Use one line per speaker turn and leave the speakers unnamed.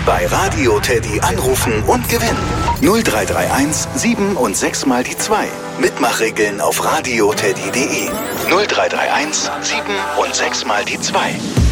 Bei Radio Teddy anrufen und gewinnen. 0331 7 und 6 mal die 2. Mitmachregeln auf radioteddy.de. 0331 7 und 6 mal die 2.